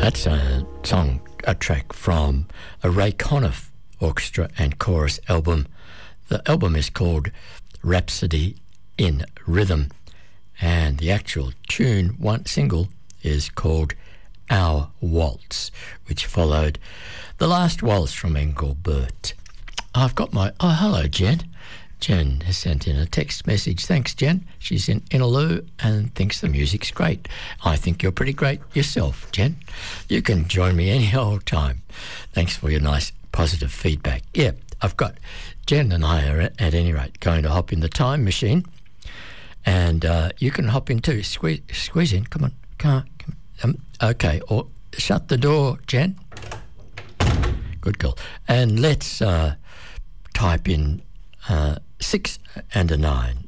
That's a song, a track from a Ray Conniff orchestra and chorus album. The album is called Rhapsody in Rhythm, and the actual tune, one single, is called Our Waltz, which followed The Last Waltz from Engelbert. I've got my... Oh, hello, Jen. Jen has sent in a text message. Thanks, Jen. She's in Innaloo and thinks the music's great. I think you're pretty great yourself, Jen. You can join me any old time. Thanks for your nice, positive feedback. Yeah, I've got... Jen and I are, at any rate, going to hop in the time machine. And you can hop in too. Squeeze in. Come on. Come on. Okay. Or shut the door, Jen. Good girl. And let's type in 6 and a 9.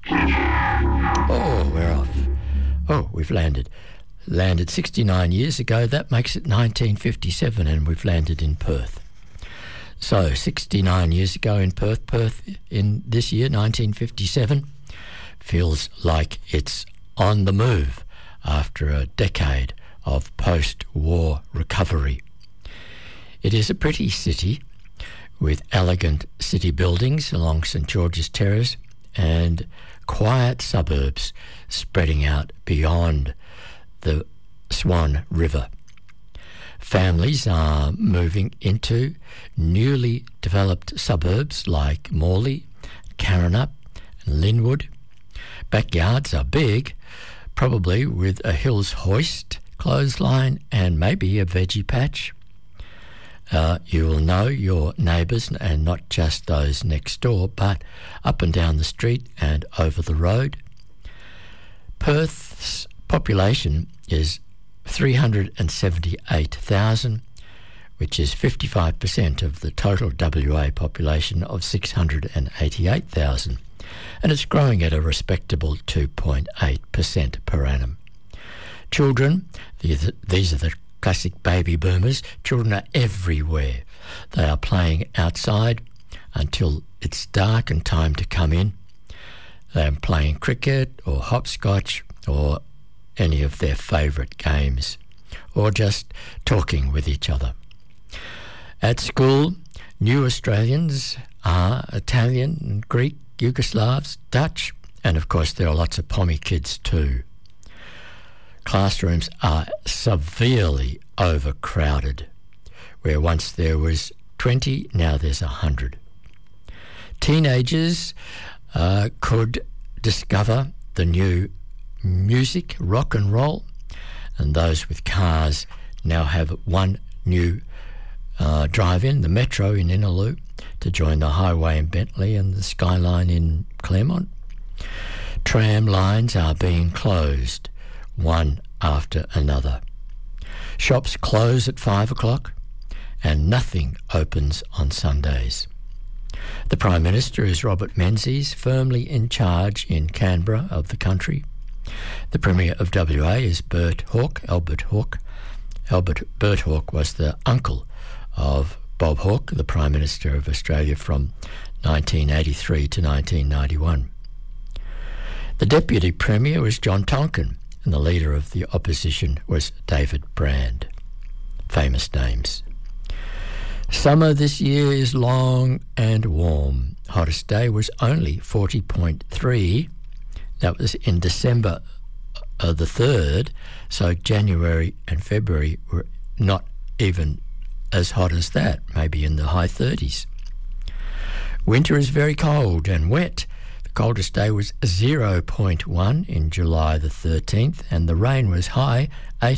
Oh, we're off. Oh, we've landed. Landed 69 years ago. That makes it 1957, and we've landed in Perth. So 69 years ago in Perth in this year, 1957, feels like it's on the move after a decade of post-war recovery. It is a pretty city with elegant city buildings along St George's Terrace and quiet suburbs spreading out beyond the Swan River. Families are moving into newly developed suburbs like Morley, Karrinyup and Linwood. Backyards are big, probably with a Hills hoist, clothesline and maybe a veggie patch. You will know your neighbours, and not just those next door, but up and down the street and over the road. Perth's population is 378,000, which is 55% of the total WA population of 688,000, and it's growing at a respectable 2.8% per annum. Children, these are the classic baby boomers. Children are everywhere. They are playing outside until it's dark and time to come in. They are playing cricket or hopscotch or any of their favourite games, or just talking with each other. At school, new Australians are Italian, Greek, Yugoslavs, Dutch, and of course there are lots of Pommy kids too. Classrooms are severely overcrowded. Where once there was 20, now there's 100. Teenagers could discover the new music, rock and roll, and those with cars now have one new drive-in, the Metro in Innaloo, to join the Highway in Bentley and the Skyline in Claremont. Tram lines are being closed, one after another. Shops close at 5 o'clock and nothing opens on Sundays. The Prime Minister is Robert Menzies, firmly in charge in Canberra of the country. The Premier of WA is Bert Hawke, Albert Hawke. Bert Hawke was the uncle of Bob Hawke, the Prime Minister of Australia from 1983 to 1991. The Deputy Premier was John Tonkin, and the Leader of the Opposition was David Brand. Famous names. Summer this year is long and warm. Hottest day was only 40.3. That was in December the 3rd, so January and February were not even as hot as that, maybe in the high 30s. Winter is very cold and wet. The coldest day was 0.1 in July the 13th, and the rain was high,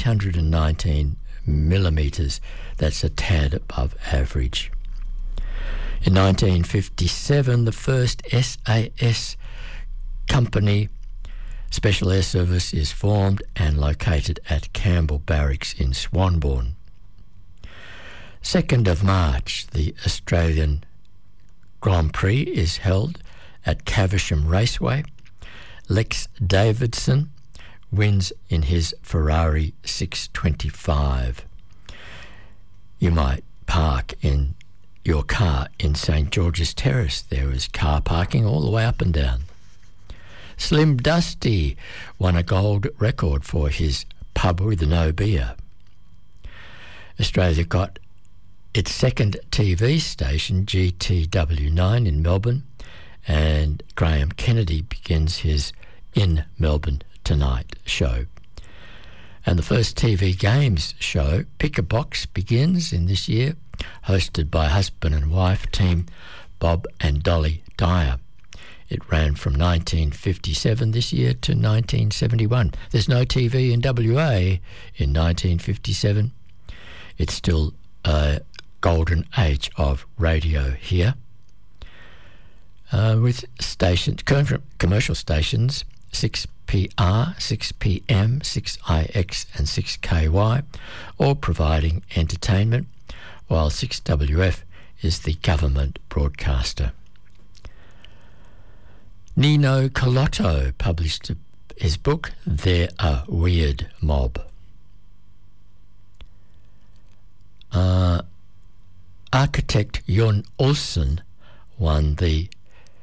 819 millimetres. That's a tad above average. In 1957, the first SAS company, Special Air Service, is formed and located at Campbell Barracks in Swanbourne. 2nd of March, the Australian Grand Prix is held at Caversham Raceway. Lex Davidson wins in his Ferrari 625. You might park in your car in St George's Terrace. There is car parking all the way up and down. Slim Dusty won a gold record for his pub with no beer. Australia got its second TV station, GTW9 in Melbourne, and Graham Kennedy begins his In Melbourne Tonight show. And the first TV games show, Pick a Box, begins in this year, hosted by husband and wife team Bob and Dolly Dyer. It ran from 1957 this year to 1971. There's no TV in WA in 1957. It's still a golden age of radio here. With stations, commercial stations, 6PR, 6PM, 6IX and 6KY, all providing entertainment, while 6WF is the government broadcaster. Nino Colotto published his book, They're a Weird Mob. Architect Jon Olsen won the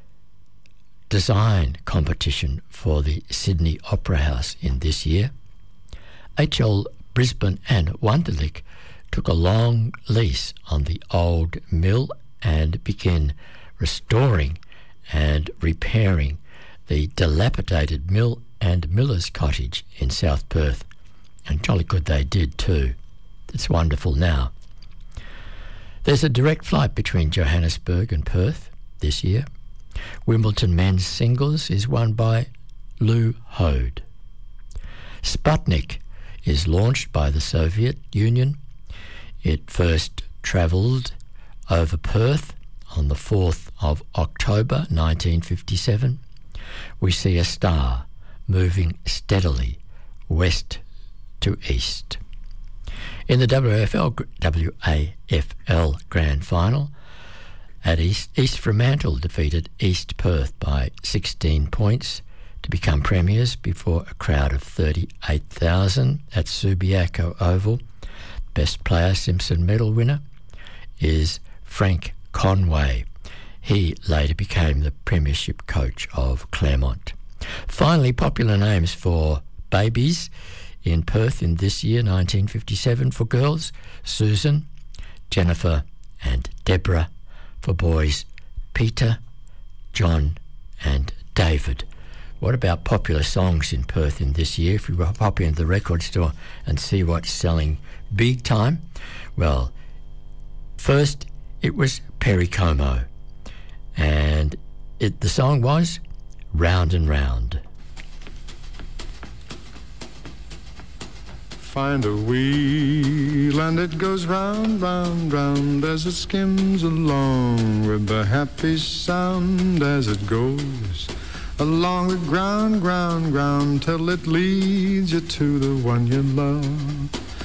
design competition for the Sydney Opera House in this year. HL Brisbane and Wunderlich took a long lease on the old mill and began restoring and repairing the dilapidated mill and miller's cottage in South Perth. And jolly good they did too. It's wonderful now. There's a direct flight between Johannesburg and Perth this year. Wimbledon men's singles is won by Lou Hode. Sputnik is launched by the Soviet Union. It first travelled over Perth on the 4th of October 1957. We see a star moving steadily west to east. In the WAFL Grand Final, at East Fremantle defeated East Perth by 16 points to become premiers before a crowd of 38,000 at Subiaco Oval. Best player, Simpson medal winner, is Frank Conway. He later became the premiership coach of Claremont. Finally, popular names for babies in Perth in this year, 1957, for girls, Susan, Jennifer and Deborah. For boys, Peter, John and David. What about popular songs in Perth in this year? If you pop into the record store and see what's selling big time, well, first it was Perry Como, and the song was Round and Round. Find a wheel and it goes round, round, round as it skims along with the happy sound as it goes along the ground, ground, ground till it leads you to the one you love.